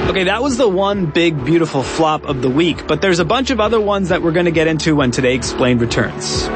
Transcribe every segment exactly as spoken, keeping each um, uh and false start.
Okay, that was the one big, beautiful flop of the week, but there's a bunch of other ones that we're going to get into when Today Explained returns.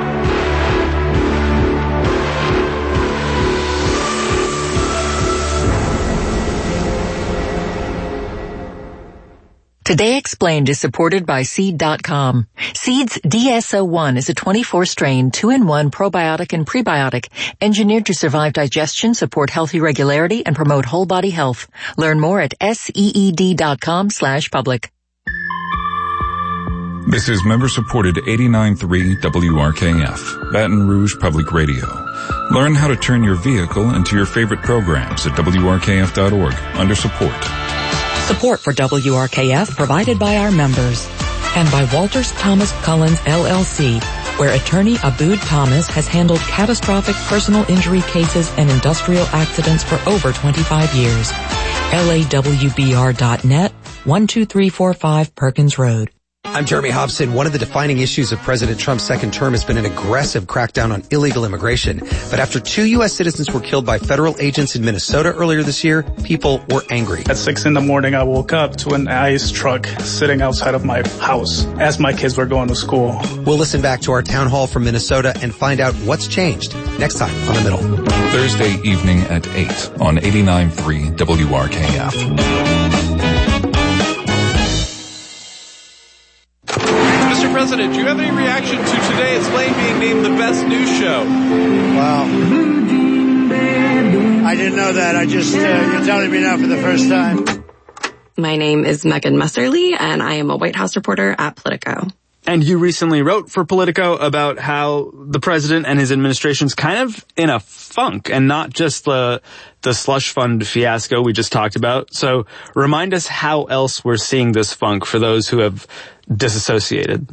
Today Explained is supported by Seed dot com. Seed's D S O one is a twenty-four strain, two in one probiotic and prebiotic, engineered to survive digestion, support healthy regularity, and promote whole body health. Learn more at seed dot com slash public. This is member-supported eighty-nine point three W R K F, Baton Rouge Public Radio. Learn how to turn your vehicle into your favorite programs at W R K F dot org under support. Support for W R K F provided by our members and by Walters Thomas Cullens L L C, where attorney Abood Thomas has handled catastrophic personal injury cases and industrial accidents for over twenty-five years. L A W B R dot net, one two three four five Perkins Road. I'm Jeremy Hobson. One of the defining issues of President Trump's second term has been an aggressive crackdown on illegal immigration. But after two U S citizens were killed by federal agents in Minnesota earlier this year, people were angry. At six in the morning, I woke up to an ICE truck sitting outside of my house as my kids were going to school. We'll listen back to our town hall from Minnesota and find out what's changed next time on The Middle. Thursday evening at eight on eighty-nine point three W R K F. Mister President, do you have any reaction to Today Explained being named the best news show? Wow. I didn't know that. I just, uh, you're telling me now for the first time. My name is Megan Messerly, and I am a White House reporter at Politico. And you recently wrote for Politico about how the president and his administration's kind of in a funk, and not just the the slush fund fiasco we just talked about. So remind us how else we're seeing this funk for those who have disassociated.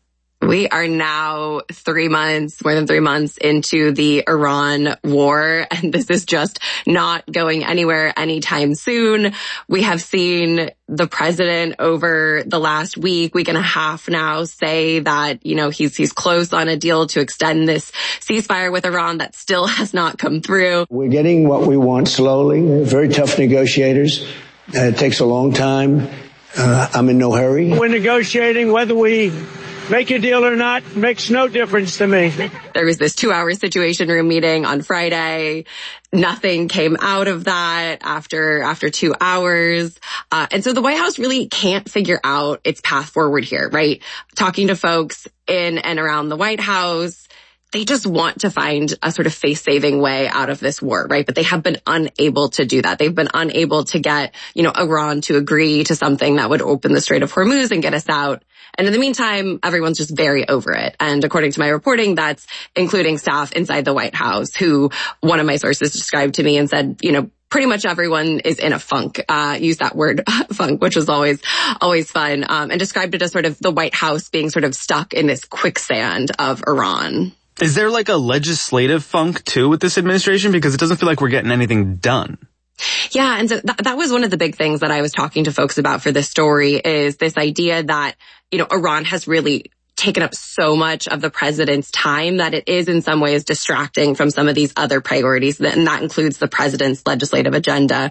We are now three months, more than three months into the Iran war, and this is just not going anywhere anytime soon. We have seen the president over the last week, week and a half now say that, you know, he's, he's close on a deal to extend this ceasefire with Iran that still has not come through. We're getting what we want slowly. Very tough negotiators. Uh, it takes a long time. Uh, I'm in no hurry. We're negotiating whether we make a deal or not makes no difference to me. There was this two-hour Situation Room meeting on Friday. Nothing came out of that after after two hours. Uh, and so the White House really can't figure out its path forward here, right? Talking to folks in and around the White House, they just want to find a sort of face-saving way out of this war, right? But they have been unable to do that. They've been unable to get, you know, Iran to agree to something that would open the Strait of Hormuz and get us out. And in the meantime, everyone's just very over it. And according to my reporting, that's including staff inside the White House, who one of my sources described to me and said, you know, pretty much everyone is in a funk, uh, use that word funk, which is always, always fun, um, and described it as sort of the White House being sort of stuck in this quicksand of Iran. Is there like a legislative funk too with this administration? Because it doesn't feel like we're getting anything done. Yeah, and so that, that was one of the big things that I was talking to folks about for this story, is this idea that, you know, Iran has really taken up so much of the president's time that it is in some ways distracting from some of these other priorities, and that includes the president's legislative agenda.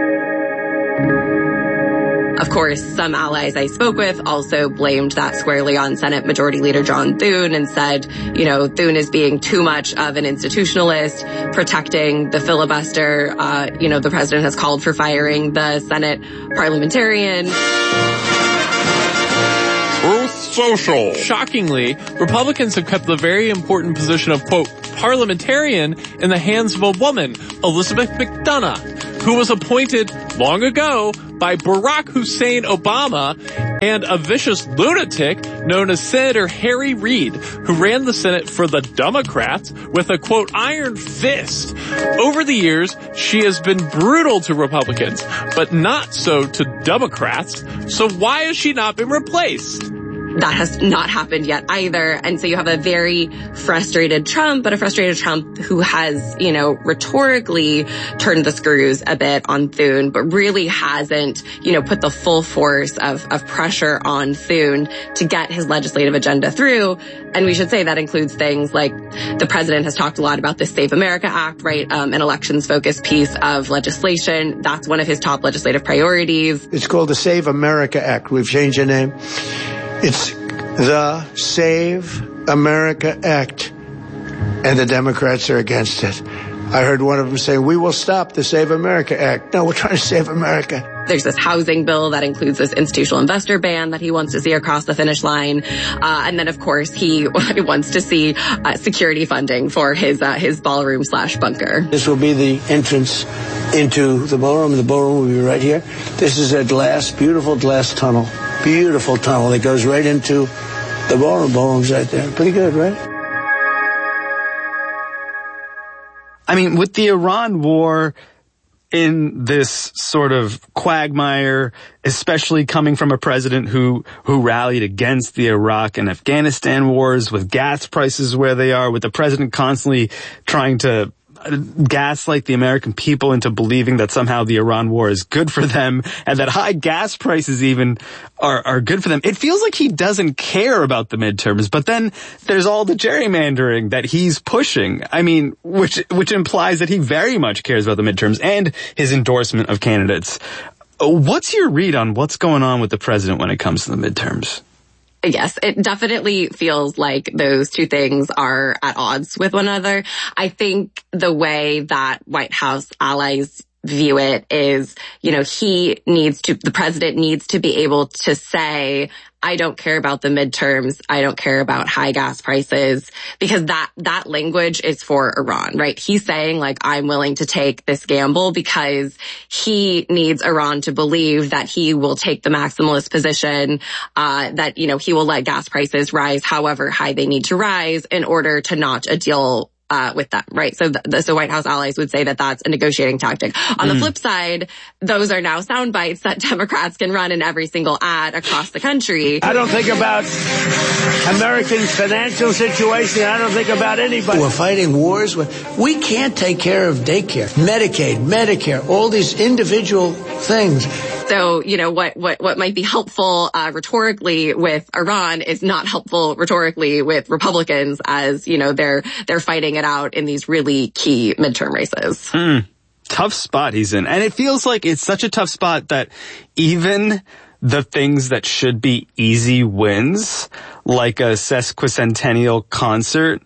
Of course, some allies I spoke with also blamed that squarely on Senate Majority Leader John Thune and said, you know, Thune is being too much of an institutionalist, protecting the filibuster. Uh, you know, the president has called for firing the Senate parliamentarian. Truth Social. Shockingly, Republicans have kept the very important position of, quote, parliamentarian in the hands of a woman, Elizabeth McDonough, who was appointed long ago by Barack Hussein Obama and a vicious lunatic known as Senator Harry Reid, who ran the Senate for the Democrats with a, quote, iron fist. Over the years, she has been brutal to Republicans, but not so to Democrats. So why has she not been replaced? that has not happened yet either. And so you have a very frustrated Trump, but a frustrated Trump who has, you know, rhetorically turned the screws a bit on Thune, but really hasn't, you know, put the full force of, of pressure on Thune to get his legislative agenda through. And we should say that includes things like the president has talked a lot about the Save America Act, right? Um, an elections-focused piece of legislation. That's one of his top legislative priorities. It's called the Save America Act. We've changed the name. It's the Save America Act, and the Democrats are against it. I heard one of them say, we will stop the Save America Act. No, we're trying to save America. There's this housing bill that includes this institutional investor ban that he wants to see across the finish line. Uh, and then, of course, he wants to see uh, security funding for his uh, his ballroom slash bunker. This will be the entrance into the ballroom. The ballroom will be right here. This is a glass, beautiful glass tunnel. Beautiful tunnel that goes right into the ballroom. Ballroom's right there. Pretty good, right? I mean, with the Iran war in this sort of quagmire, especially coming from a president who, who rallied against the Iraq and Afghanistan wars, with gas prices where they are, with the president constantly trying to gaslight the American people into believing that somehow the Iran war is good for them and that high gas prices even are, are good for them. It feels like he doesn't care about the midterms, but then there's all the gerrymandering that he's pushing. I mean, which, which implies that he very much cares about the midterms and his endorsement of candidates. What's your read on what's going on with the president when it comes to the midterms? Yes, it definitely feels like those two things are at odds with one another. I think the way that White House allies view it is, you know, he needs to, the president needs to be able to say, I don't care about the midterms. I don't care about high gas prices, because that, that language is for Iran, right? He's saying, like, I'm willing to take this gamble because he needs Iran to believe that he will take the maximalist position, uh, that, you know, he will let gas prices rise however high they need to rise in order to notch a deal Uh, with them, right? So the, the so White House allies would say that that's a negotiating tactic. On mm. the flip side, those are now sound bites that Democrats can run in every single ad across the country. I don't think about Americans' financial situation. I don't think about anybody. We're fighting wars. We can't take care of daycare, Medicaid, Medicare, all these individual things. So, you know, what, what, what might be helpful, uh, rhetorically with Iran is not helpful rhetorically with Republicans as, you know, they're, they're fighting it out in these really key midterm races. Mm, tough spot he's in. And it feels like it's such a tough spot that even the things that should be easy wins, like a sesquicentennial concert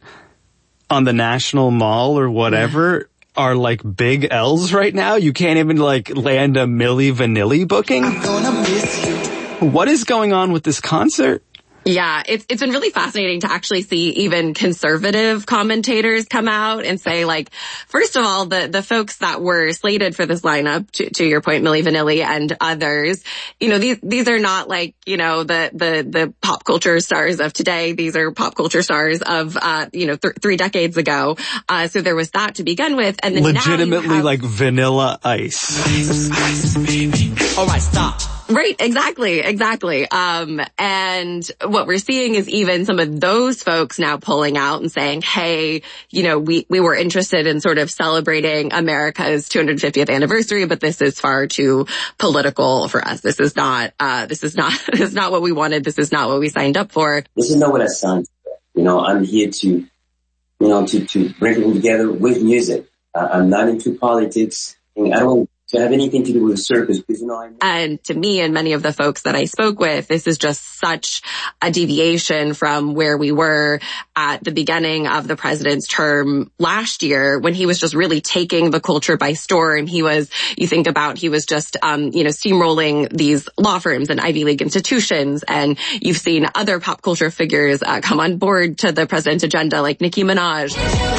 on the National Mall or whatever, yeah. are like big L's right now. You can't even like land a Milli Vanilli booking. I'm gonna miss you. What is going on with this concert? Yeah, it's it's been really fascinating to actually see even conservative commentators come out and say, like, first of all, the the folks that were slated for this lineup, to, to your point, Milli Vanilli and others, you know, these these are not like, you know, the the the pop culture stars of today. These are pop culture stars of uh, you know, th- three decades ago. Uh, so there was that to begin with, and then legitimately now you have like Vanilla Ice. Ice, ice, baby. All right, stop. Right, exactly, exactly. Um, and what we're seeing is even some of those folks now pulling out and saying, hey, you know, we, we were interested in sort of celebrating America's two hundred fiftieth anniversary, but this is far too political for us. This is not, uh, this is not, this is not what we wanted. This is not what we signed up for. This is not what I signed for. You know, I'm here to, you know, to, to bring people together with music. Uh, I'm not into politics. And I don't to have anything to do with the circus, because, you know, I know. And to me and many of the folks that I spoke with, this is just such a deviation from where we were at the beginning of the president's term last year, when he was just really taking the culture by storm. He was, you think about, he was just, um, you know, steamrolling these law firms and Ivy League institutions. And you've seen other pop culture figures uh, come on board to the president's agenda, like Nicki Minaj.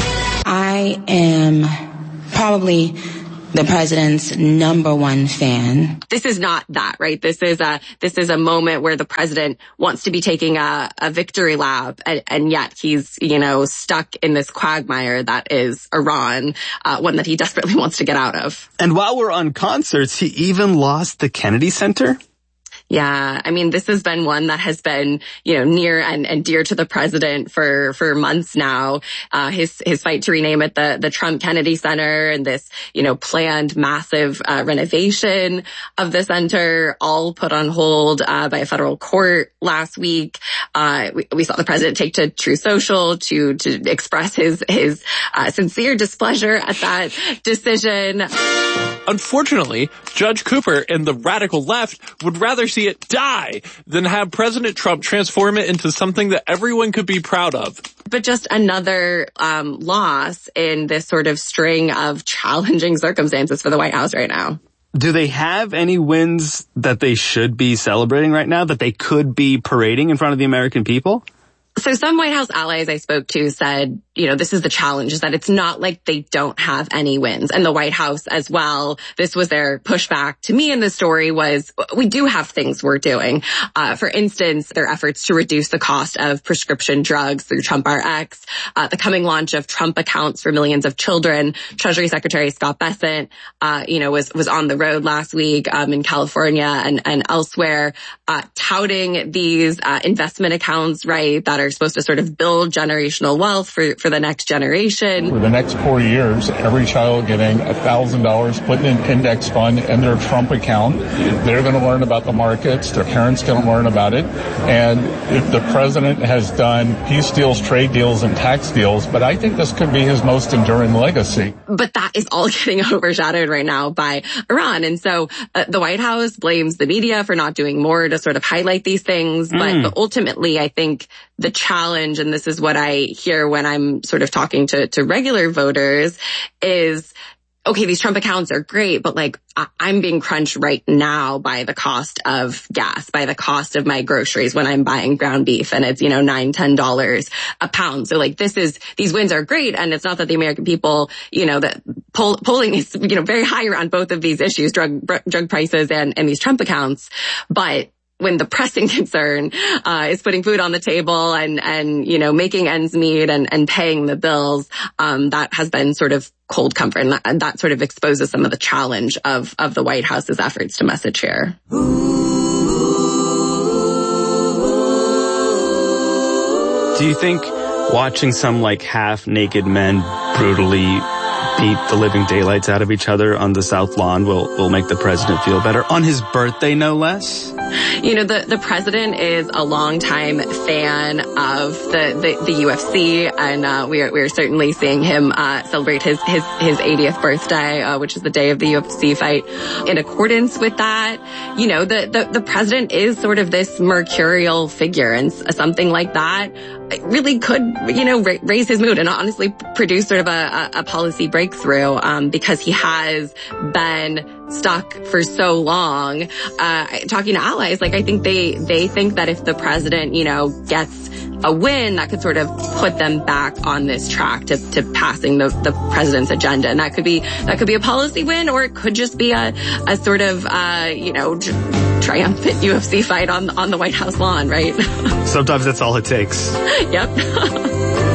I am probably the president's number one fan. This is not that, right? This is a, this is a moment where the president wants to be taking a, a victory lap, and, and yet he's, you know, stuck in this quagmire that is Iran, uh, one that he desperately wants to get out of. And while we're on concerts, he even lost the Kennedy Center. Yeah, I mean, this has been one that has been, you know, near and, and dear to the president for, for months now. Uh, his, his fight to rename it the, the Trump Kennedy Center and this, you know, planned massive, uh, renovation of the center, all put on hold, uh, by a federal court last week. Uh, we, we saw the president take to True Social to, to express his, his, uh, sincere displeasure at that decision. Unfortunately, Judge Cooper and the radical left would rather see it die than have President Trump transform it into something that everyone could be proud of. But just another um, loss in this sort of string of challenging circumstances for the White House right now. Do they have any wins that they should be celebrating right now, that they could be parading in front of the American people? So some White House allies I spoke to said, you know, this is the challenge, is that it's not like they don't have any wins. And the White House as well, this was their pushback to me in the story was, we do have things we're doing. Uh, for instance, their efforts to reduce the cost of prescription drugs through Trump R X, uh, the coming launch of Trump accounts for millions of children. Treasury Secretary Scott Bessent, uh, you know, was, was on the road last week, um, in California and, and elsewhere, uh, touting these, uh, investment accounts, right, that are supposed to sort of build generational wealth for, for the next generation. For the next four years, every child getting one thousand dollars put in an index fund in their Trump account. They're going to learn about the markets. Their parents going to learn about it. And if the president has done peace deals, trade deals, and tax deals, but I think this could be his most enduring legacy. But that is all getting overshadowed right now by Iran. And so uh, the White House blames the media for not doing more to sort of highlight these things. Mm. But, but ultimately, I think the challenge, and this is what I hear when I'm sort of talking to, to regular voters, is, okay, these Trump accounts are great, but like I- I'm being crunched right now by the cost of gas, by the cost of my groceries when I'm buying ground beef and it's, you know, nine, ten dollars a pound. So like this is, these wins are great. And it's not that the American people, you know, that poll, polling is, you know, very high on both of these issues, drug, drug prices and, and these Trump accounts. But when the pressing concern uh is putting food on the table and, and you know, making ends meet and, and paying the bills, um that has been sort of cold comfort. And that, that sort of exposes some of the challenge of, of the White House's efforts to message here. Do you think watching some like half-naked men brutally beat the living daylights out of each other on the South Lawn will, will make the president feel better? On his birthday, no less? You know, the, the president is a longtime fan of the, the, the U F C, and uh, we are we are certainly seeing him uh, celebrate his his his eightieth birthday, uh, which is the day of the U F C fight. In accordance with that, you know, the the, the president is sort of this mercurial figure, and something like that really could, you know, ra- raise his mood and honestly produce sort of a, a, a policy breakthrough, um, because he has been stuck for so long. Uh, talking to allies, like I think they, they think that if the president, you know, gets a win, that could sort of put them back on this track to, to passing the, the president's agenda. And that could be, that could be a policy win, or it could just be a, a sort of, uh, you know, tr- triumphant U F C fight on, on the White House lawn, right? Sometimes that's all it takes. Yep.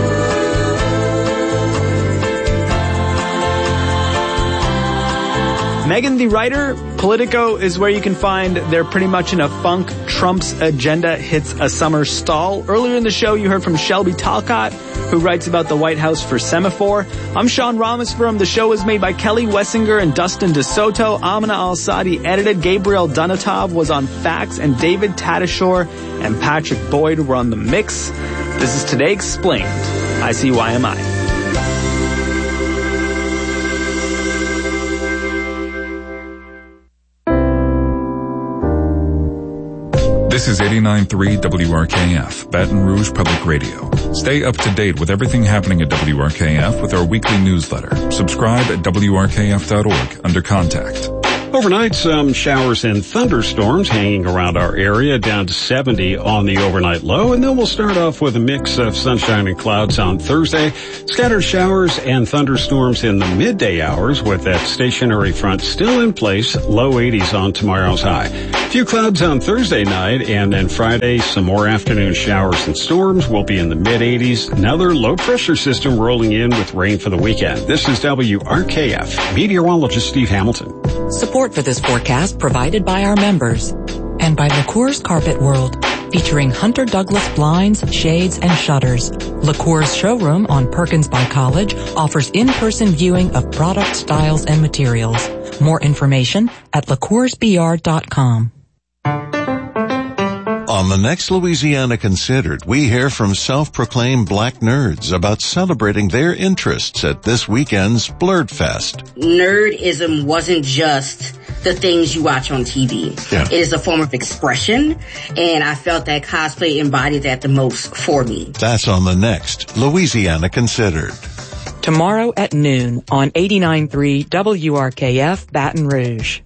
Megan, the writer, Politico is where you can find They're Pretty Much in a Funk. Trump's agenda hits a summer stall. Earlier in the show, you heard from Shelby Talcott, who writes about the White House for Semaphore. I'm Sean Rameswaram. The show was made by Kelly Wessinger and Dustin DeSoto. Amina Al-Sadi edited. Gabriel Dunatov was on fax, and David Tadashore and Patrick Boyd were on the mix. This is Today Explained. I C Y M I. This is eighty-nine point three W R K F, Baton Rouge Public Radio. Stay up to date with everything happening at W R K F with our weekly newsletter. Subscribe at W R K F dot org under Contact. Overnight, some showers and thunderstorms hanging around our area, down to seventy on the overnight low. And then we'll start off with a mix of sunshine and clouds on Thursday. Scattered showers and thunderstorms in the midday hours, with that stationary front still in place. Low eighties on tomorrow's high. A few clouds on Thursday night, and then Friday, some more afternoon showers and storms. Will be in the mid eighties. Another low pressure system rolling in with rain for the weekend. This is W R K F. Meteorologist Steve Hamilton. Support for this forecast provided by our members. And by LaCour's Carpet World, featuring Hunter Douglas blinds, shades, and shutters. LaCour's showroom on Perkins by College offers in-person viewing of product styles and materials. More information at lacours b r dot com. On the next Louisiana Considered, we hear from self-proclaimed black nerds about celebrating their interests at this weekend's Blurred Fest. Nerdism wasn't just the things you watch on T V. Yeah. It is a form of expression, and I felt that cosplay embodied that the most for me. That's on the next Louisiana Considered. Tomorrow at noon on eighty-nine point three W R K F Baton Rouge.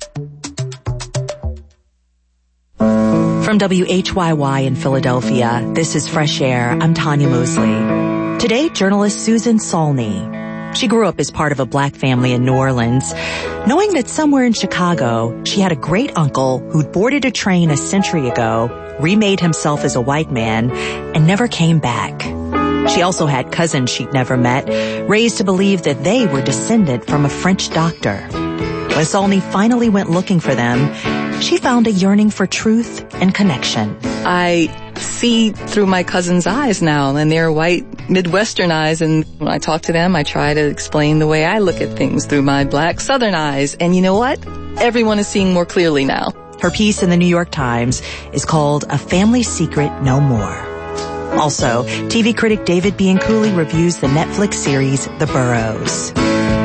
From W H Y Y in Philadelphia, this is Fresh Air. I'm Tanya Mosley. Today, journalist Susan Saulney. She grew up as part of a black family in New Orleans, knowing that somewhere in Chicago, she had a great uncle who'd boarded a train a century ago, remade himself as a white man, and never came back. She also had cousins she'd never met, raised to believe that they were descended from a French doctor. When Saulney finally went looking for them, she found a yearning for truth and connection. I see through my cousin's eyes now, and they're white Midwestern eyes, and when I talk to them, I try to explain the way I look at things through my black Southern eyes. And you know what? Everyone is seeing more clearly now. Her piece in the New York Times is called A Family Secret No More. Also, T V critic David Bianculli reviews the Netflix series The Burrows.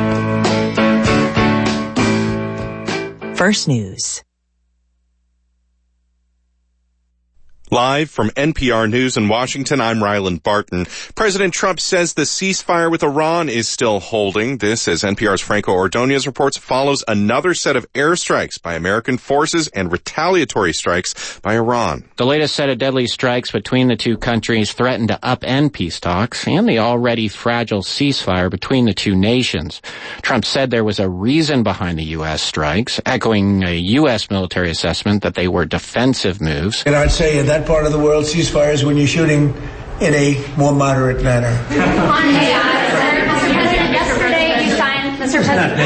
First News. Live from N P R News in Washington, I'm Ryland Barton. President Trump says the ceasefire with Iran is still holding. This, as N P R's Franco Ordonez reports, follows another set of airstrikes by American forces and retaliatory strikes by Iran. The latest set of deadly strikes between the two countries threatened to upend peace talks and the already fragile ceasefire between the two nations. Trump said there was a reason behind the U S strikes, echoing a U S military assessment that they were defensive moves. And I'd say that part of the world, ceasefires when you're shooting in a more moderate manner. Yesterday you signed, Mister President. Not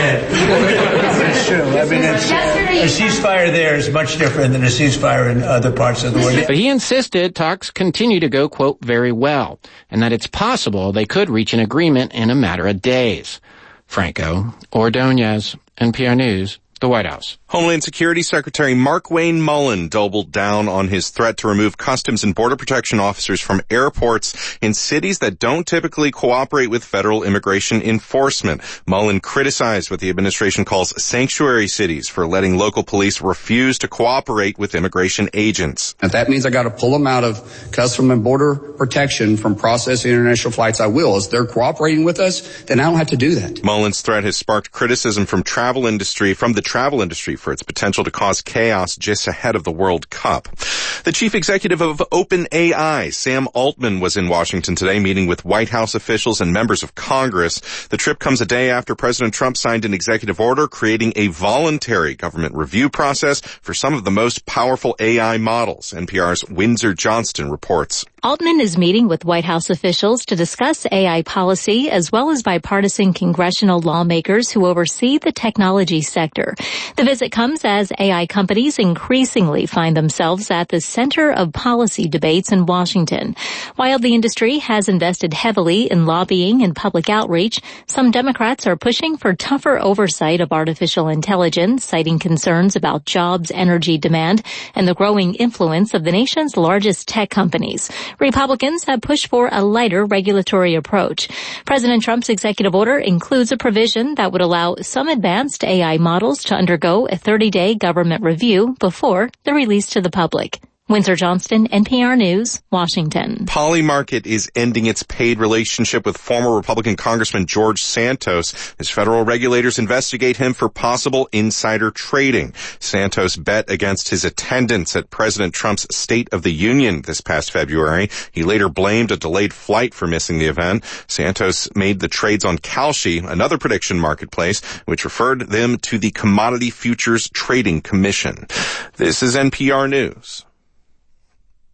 bad. That's true. I mean, it's, a ceasefire there is much different than a ceasefire in other parts of the world. But he insisted talks continue to go, quote, very well, and that it's possible they could reach an agreement in a matter of days. Franco Ordonez, N P R News, the White House. Homeland Security Secretary Markwayne Mullin doubled down on his threat to remove Customs and Border Protection officers from airports in cities that don't typically cooperate with federal immigration enforcement. Mullin criticized what the administration calls sanctuary cities for letting local police refuse to cooperate with immigration agents. If that means I got to pull them out of Customs and Border Protection from processing international flights, I will. If they're cooperating with us, then I don't have to do that. Mullin's threat has sparked criticism from travel industry, from the travel industry for its potential to cause chaos just ahead of the World Cup. The chief executive of OpenAI, Sam Altman, was in Washington today meeting with White House officials and members of Congress. The trip comes a day after President Trump signed an executive order creating a voluntary government review process for some of the most powerful A I models. N P R's Windsor Johnston reports. Altman is meeting with White House officials to discuss A I policy as well as bipartisan congressional lawmakers who oversee the technology sector. The visit comes as A I companies increasingly find themselves at the center of policy debates in Washington. While the industry has invested heavily in lobbying and public outreach, some Democrats are pushing for tougher oversight of artificial intelligence, citing concerns about jobs, energy demand, and the growing influence of the nation's largest tech companies. Republicans have pushed for a lighter regulatory approach. President Trump's executive order includes a provision that would allow some advanced A I models to undergo a thirty-day government review before they're released to the public. Windsor Johnston, N P R News, Washington. Polymarket is ending its paid relationship with former Republican Congressman George Santos as federal regulators investigate him for possible insider trading. Santos bet against his attendance at President Trump's State of the Union this past February. He later blamed a delayed flight for missing the event. Santos made the trades on Kalshi, another prediction marketplace, which referred them to the Commodity Futures Trading Commission. This is N P R News.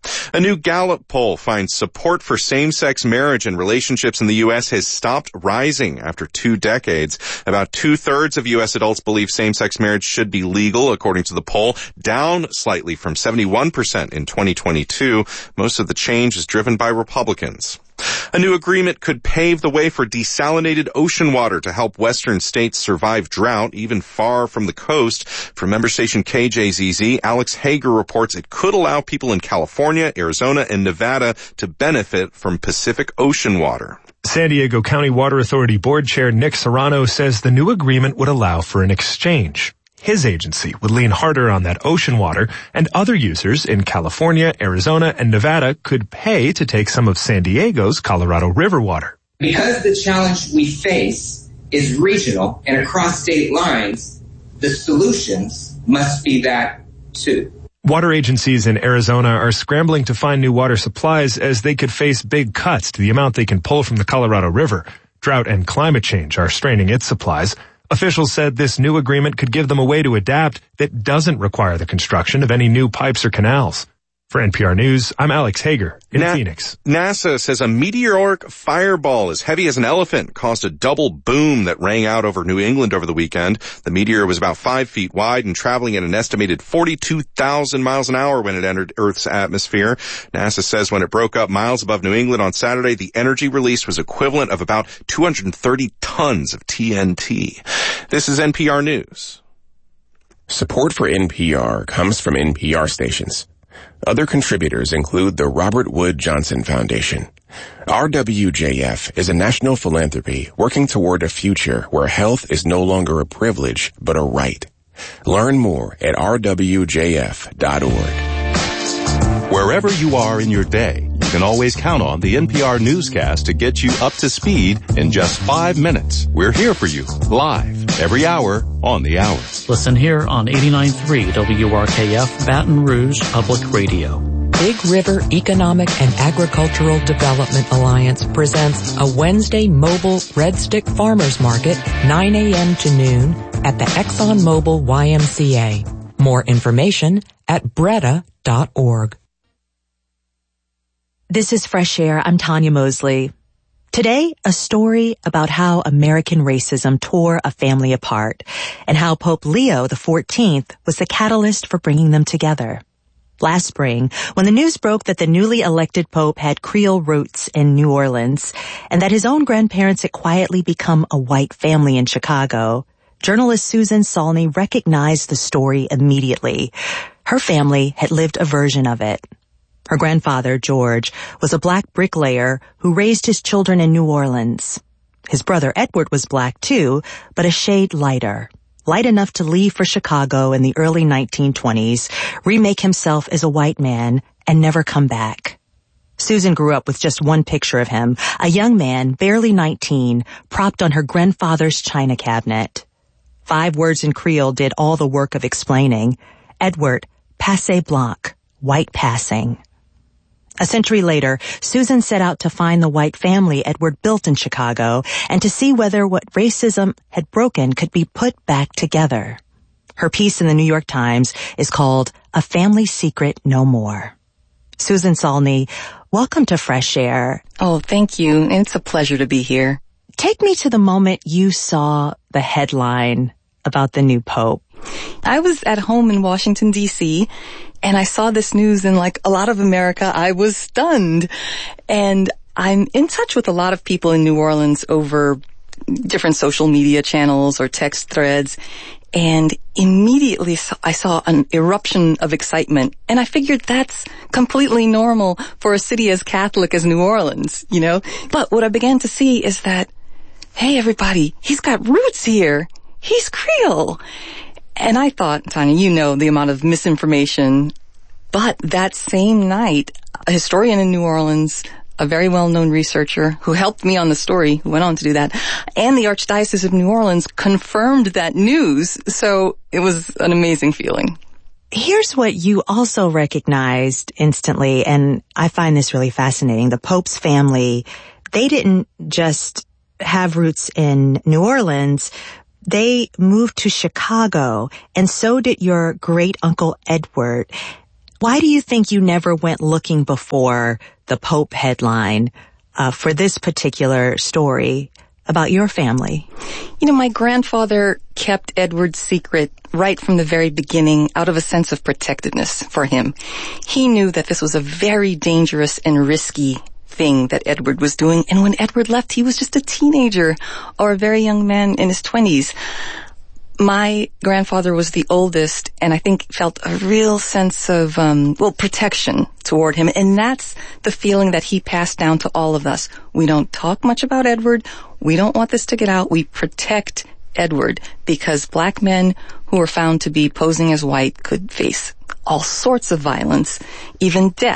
A new Gallup poll finds support for same-sex marriage and relationships in the U S has stopped rising after two decades. About two-thirds of U S adults believe same-sex marriage should be legal, according to the poll, down slightly from seventy-one percent in twenty twenty-two. Most of the change is driven by Republicans. A new agreement could pave the way for desalinated ocean water to help western states survive drought, even far from the coast. From member station K J Z Z, Alex Hager reports it could allow people in California, Arizona, and Nevada to benefit from Pacific Ocean water. San Diego County Water Authority Board Chair Nick Serrano says the new agreement would allow for an exchange. His agency would lean harder on that ocean water, and other users in California, Arizona, and Nevada could pay to take some of San Diego's Colorado River water. Because the challenge we face is regional and across state lines, the solutions must be that too. Water agencies in Arizona are scrambling to find new water supplies as they could face big cuts to the amount they can pull from the Colorado River. Drought and climate change are straining its supplies. Officials said this new agreement could give them a way to adapt that doesn't require the construction of any new pipes or canals. For N P R News, I'm Alex Hager in Na- Phoenix. NASA says a meteoric fireball as heavy as an elephant caused a double boom that rang out over New England over the weekend. The meteor was about five feet wide and traveling at an estimated forty-two thousand miles an hour when it entered Earth's atmosphere. NASA says when it broke up miles above New England on Saturday, the energy released was equivalent of about two hundred thirty tons of T N T. This is N P R News. Support for N P R comes from N P R stations. Other contributors include the Robert Wood Johnson Foundation. R W J F is a national philanthropy working toward a future where health is no longer a privilege, but a right. Learn more at r w j f dot org. Wherever you are in your day, you can always count on the N P R newscast to get you up to speed in just five minutes. We're here for you, live, every hour, on the hour. Listen here on eighty-nine point three W R K F, Baton Rouge Public Radio. Big River Economic and Agricultural Development Alliance presents a Wednesday mobile Red Stick Farmers Market, nine a.m. to noon, at the ExxonMobil Y M C A. More information at breda dot org. This is Fresh Air. I'm Tanya Mosley. Today, a story about how American racism tore a family apart and how Pope Leo the fourteenth was the catalyst for bringing them together. Last spring, when the news broke that the newly elected Pope had Creole roots in New Orleans and that his own grandparents had quietly become a white family in Chicago, journalist Susan Salney recognized the story immediately. Her family had lived a version of it. Her grandfather, George, was a black bricklayer who raised his children in New Orleans. His brother, Edward, was black too, but a shade lighter. Light enough to leave for Chicago in the early nineteen twenties, remake himself as a white man, and never come back. Susan grew up with just one picture of him, a young man, barely nineteen, propped on her grandfather's china cabinet. Five words in Creole did all the work of explaining. Edward, passé blanc, white passing. A century later, Susan set out to find the white family Edward built in Chicago and to see whether what racism had broken could be put back together. Her piece in the New York Times is called A Family Secret No More. Susan Salney, welcome to Fresh Air. Oh, thank you. It's a pleasure to be here. Take me to the moment you saw the headline about the new pope. I was at home in Washington, D C, and I saw this news, and like a lot of America, I was stunned. And I'm in touch with a lot of people in New Orleans over different social media channels or text threads, and immediately I saw an eruption of excitement. And I figured that's completely normal for a city as Catholic as New Orleans, you know? But what I began to see is that, hey, everybody, he's got roots here. He's Creole. And I thought, Tanya, you know the amount of misinformation. But that same night, a historian in New Orleans, a very well-known researcher who helped me on the story, who went on to do that, and the Archdiocese of New Orleans confirmed that news. So it was an amazing feeling. Here's what you also recognized instantly, and I find this really fascinating. The Pope's family, they didn't just have roots in New Orleans. They moved to Chicago, and so did your great-uncle Edward. Why do you think you never went looking before the Pope headline uh, for this particular story about your family? You know, my grandfather kept Edward's secret right from the very beginning out of a sense of protectiveness for him. He knew that this was a very dangerous and risky thing that Edward was doing, and when Edward left, he was just a teenager or a very young man in his twenties. My grandfather was the oldest, and I think felt a real sense of, um, well, protection toward him. And that's the feeling that he passed down to all of us. We don't talk much about Edward. We don't want this to get out. We protect Edward because black men who were found to be posing as white could face all sorts of violence, even death.